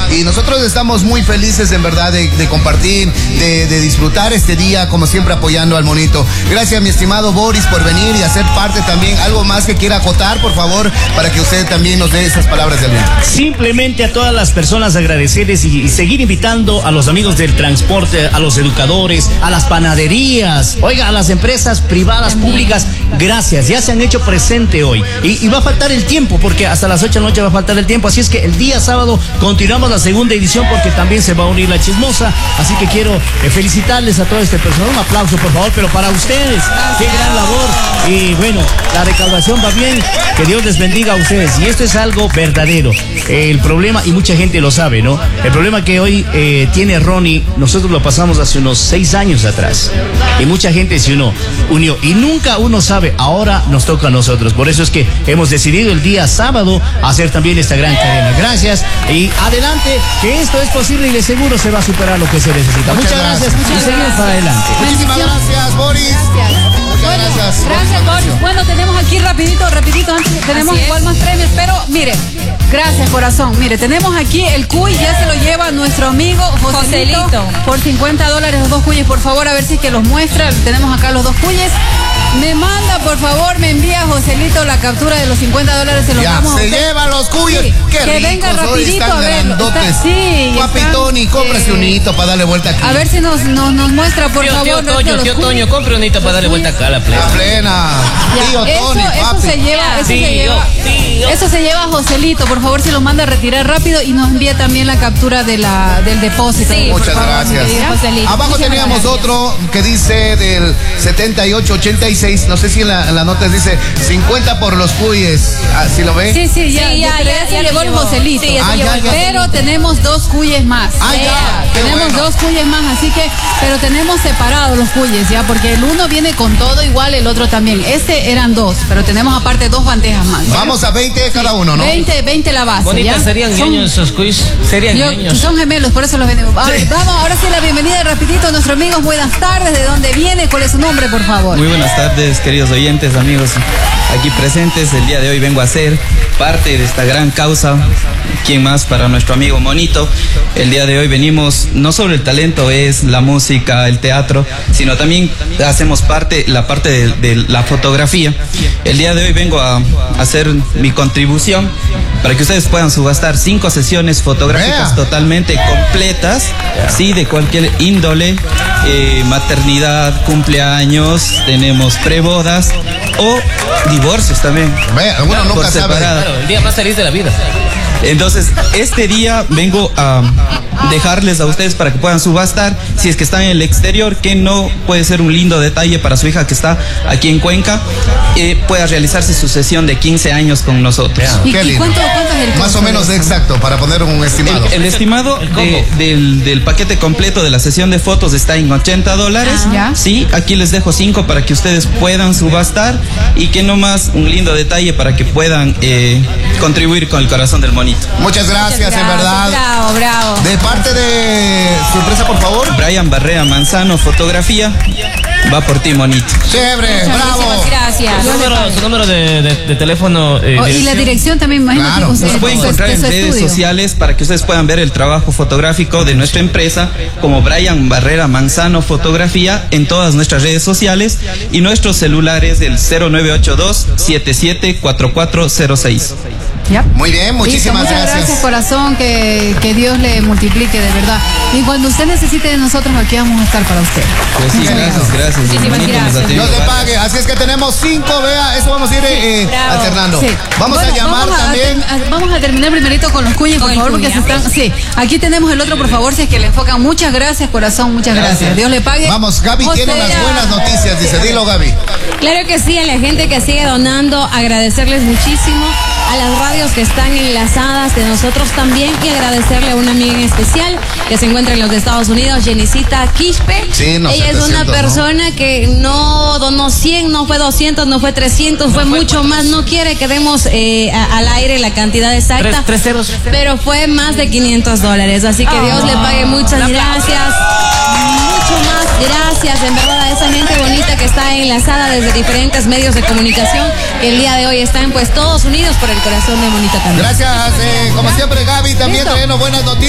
Y nosotros estamos muy felices, en verdad, de compartir, de disfrutar este día, como siempre apoyando al monito. Gracias, mi estimado Boris, por venir y hacer parte también. Algo más que quiera acotar, por favor, para que usted también nos dé esas palabras de aliento. Simplemente a todas las personas agradecerles y seguir invitando a los amigos del transporte, a los educadores, a las panaderías, oiga, a las empresas privadas, públicas. Gracias, ya se han hecho presente hoy. Y va a faltar el tiempo, porque hasta las 8 de la noche va a faltar el tiempo. Así es que el día sábado continuamos la segunda edición, porque también se va a unir la chismosa. Así que quiero felicitarles a todo este personal. Un aplauso, por favor, pero para ustedes. Qué gran labor. Y bueno, la recaudación va bien. Que Dios les bendiga a ustedes. Y esto es algo verdadero. El problema, y mucha gente lo sabe, ¿no? El problema que hoy tiene Ronnie, nosotros lo pasamos hace unos 6 años atrás. Y mucha gente se unió. Y nunca uno sabe, ahora nos toca a nosotros. Por eso es que hemos decidido el día sábado hacer también esta gran cadena. Gracias. Y adelante, que esto es posible y de seguro se va a superar lo que se necesita. Muchas gracias. Y seguimos para adelante. Muchísimas gracias, Boris. Gracias. Muchas gracias. Gracias, Boris. Bueno, tenemos aquí rapidito, antes tenemos igual más premios, pero mire, gracias, corazón. Mire, tenemos aquí el cuy, ya se lo lleva nuestro amigo Joselito por $50 los 2 cuyes, por favor, a ver si es que los muestra. Tenemos acá los 2 cuyes. Me manda, por favor, me envía Joselito la captura de los $50, se los damos a usted. Se lleva los cuyos. Sí, Qué que ricos, venga rapidito a verlo. Sí, Papi Tony, cómprase unito para darle vuelta aquí. A ver si nos muestra, por favor. Tío Toño, compre unito para darle vuelta acá a la plena. La plena. Tío Tony, papi. Eso se lleva a Joselito, por favor, si lo manda a retirar rápido y nos envía también la captura del depósito. Sí, muchas gracias. Abajo teníamos otro que dice del 7886. No sé si en la nota dice 50 por los cuyes. ¿Sí lo ve? Sí, ya se llevó el Joselito. Sí, pero tenemos 2 cuyes más. Tenemos 2 cuyes más, así que, pero tenemos separados los cuyes, ya, porque el uno viene con todo igual, el otro también. Este eran 2, pero tenemos aparte 2 bandejas más. ¿Ya? Vamos a 20 cada uno, ¿no? 20 la base. Bonitas, serían ñoños esos cuyes. Serían ñoños. Son gemelos, por eso los vendemos. A ver, vamos, ahora sí la bienvenida rapidito a nuestros amigos. Buenas tardes, ¿de dónde viene? ¿Cuál es su nombre, por favor? Muy buenas tardes, queridos oyentes, amigos aquí presentes. El día de hoy vengo a ser parte de esta gran causa. ¿Quién más? Para nuestro amigo Monito. El día de hoy venimos, no solo el talento es la música, el teatro, sino también hacemos la parte de la fotografía. El día de hoy vengo a hacer mi contribución para que ustedes puedan subastar 5 sesiones fotográficas totalmente completas, sí, de cualquier índole, maternidad, cumpleaños, tenemos prebodas o divorcios también. Uno nunca sabe. Claro, el día más feliz de la vida. Entonces, este día vengo a dejarles a ustedes para que puedan subastar, si es que están en el exterior, que no puede ser un lindo detalle para su hija que está aquí en Cuenca, pueda realizarse su sesión de 15 años con nosotros. ¿Y cuánto es el costo? Más o menos exacto, para poner un estimado. El estimado del paquete completo de la sesión de fotos está en $80. Sí, aquí les dejo 5 para que ustedes puedan subastar y que nomás un lindo detalle para que puedan contribuir con el corazón del monito. Muchas gracias, en verdad. Bravo. De parte de su empresa, por favor. Brian Barrera Manzano, fotografía. Va por ti, monito. Chévere, bravo. Gracias. Su número de teléfono. Y la dirección también, imagino. Claro. Que ustedes Nos pueden encontrar en redes sociales para que ustedes puedan ver el trabajo fotográfico de nuestra empresa como Brian Barrera Manzano Fotografía en todas nuestras redes sociales y nuestros celulares del 0982-774406. ¿Ya? Muy bien, muchísimas gracias, corazón, que Dios le multiplique, de verdad. Y cuando usted necesite de nosotros, aquí vamos a estar para usted. Pues sí, gracias. Muchísimas gracias. Dios le pague. Así es que tenemos 5, vea, eso vamos a ir alternando. Sí. Vamos a llamar también. Vamos a terminar primerito con los cuyes, por favor, porque se están. Sí, aquí tenemos el otro, por favor, si es que le enfocan. Muchas gracias, corazón, muchas gracias. Dios le pague. Vamos, Gaby tiene unas buenas noticias, dice. Dilo, Gaby. Claro que sí, a la gente que sigue donando, agradecerles muchísimo, a las radios que están enlazadas de nosotros también, y agradecerle a una amiga en especial que se encuentra en los Estados Unidos, Jenicita Quispe. Sí, no, ella 700, es una persona que no donó 100, no fue 200, no fue 300, fue mucho más. No quiere que demos al aire la cantidad exacta, tres ceros. Pero fue más de $500. Así que Dios le pague, muchas gracias. Mucho más gracias, en verdad, a esa gente bonita que está enlazada desde diferentes medios de comunicación, que el día de hoy están pues todos unidos por el corazón de Monita también. Gracias, como siempre, Gaby, también trayendo buenas noticias.